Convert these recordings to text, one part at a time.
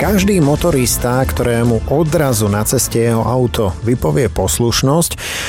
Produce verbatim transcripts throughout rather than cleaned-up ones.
Každý motorista, ktorému odrazu na ceste jeho auto vypovie poslušnosť,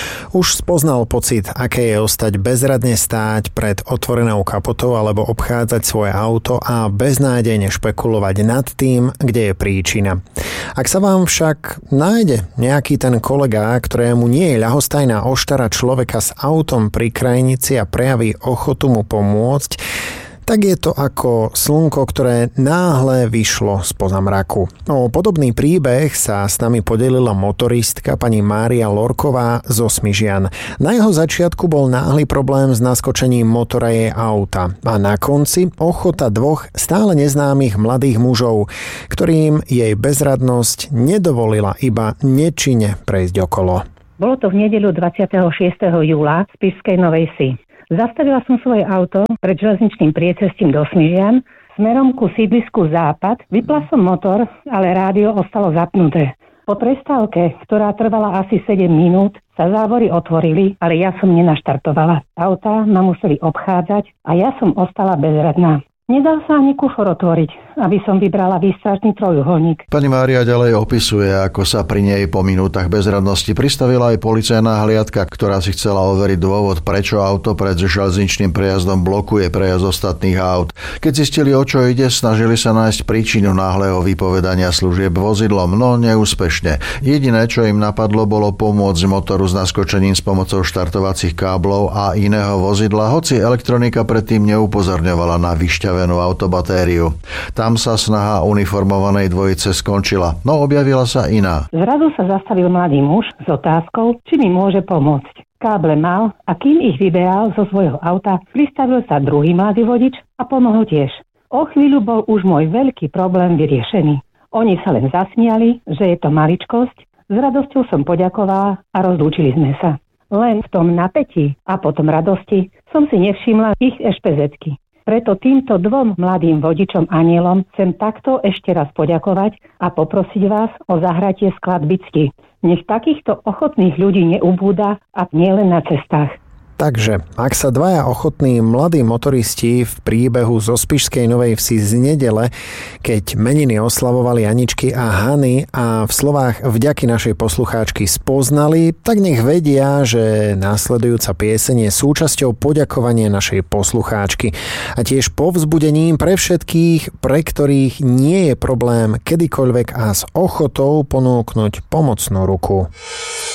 už spoznal pocit, aké je ostať bezradne stáť pred otvorenou kapotou alebo obchádzať svoje auto a beznádejne špekulovať nad tým, kde je príčina. Ak sa vám však nájde nejaký ten kolega, ktorému nie je ľahostajná oštara človeka s autom pri krajnici a prejaví ochotu mu pomôcť, tak je to ako slnko, ktoré náhle vyšlo spoza mraku. O podobný príbeh sa s nami podelila motoristka pani Mária Lorková zo Smižian. Na jeho začiatku bol náhly problém s naskočením motora jej auta a na konci ochota dvoch stále neznámych mladých mužov, ktorým jej bezradnosť nedovolila iba nečine prejsť okolo. Bolo to v nedeľu dvadsiateho šiesteho júla v Spišskej Novej Vsi. Zastavila som svoje auto pred železničným priecestím do Smižian smerom ku sídlisku Západ. Vypla som motor, ale rádio ostalo zapnuté. Po prestávke, ktorá trvala asi sedem minút, sa závory otvorili, ale ja som nenaštartovala. Autá ma museli obchádzať a ja som ostala bezradná. Nedal sa ani kufor otvoriť, aby som vybrala výstražný trojuholník. Pani Mária ďalej opisuje, ako sa pri nej po minútach bezradnosti pristavila aj policajná hliadka, ktorá si chcela overiť dôvod, prečo auto pred železničným prejazdom blokuje prejazd ostatných aut. Keď zistili, o čo ide, snažili sa nájsť príčinu náhleho vypovedania služieb vozidlom, no neúspešne. Jediné, čo im napadlo, bolo pomôcť motoru s naskočením s pomocou štartovacích káblov a iného vozidla, hoci elektronika predtým neupozorňovala na vyšťavenie autobatériu. Tam sa snaha uniformovanej dvojice skončila, no objavila sa iná. Zrazu sa zastavil mladý muž s otázkou, či mi môže pomôcť. Káble mal a kým ich vyberal zo svojho auta, pristavil sa druhý mladý vodič a pomohol tiež. O chvíľu bol už môj veľký problém vyriešený. Oni sa len zasmiali, že je to maličkosť, s radosťou som poďakovala a rozlúčili sme sa. Len v tom napätí a potom radosti som si nevšimla ich ešpezetky. Preto týmto dvom mladým vodičom anielom chcem takto ešte raz poďakovať a poprosiť vás o zahratie skladbičky. Nech takýchto ochotných ľudí neubúda a nielen na cestách. Takže, ak sa dvaja ochotní mladí motoristi v príbehu zo Spišskej Novej Vsi z nedele, keď meniny oslavovali Aničky a Hany a v slovách vďaky našej poslucháčky spoznali, tak nech vedia, že následujúca pieseň je súčasťou poďakovania našej poslucháčky a tiež povzbudením pre všetkých, pre ktorých nie je problém kedykoľvek a s ochotou ponúknuť pomocnú ruku.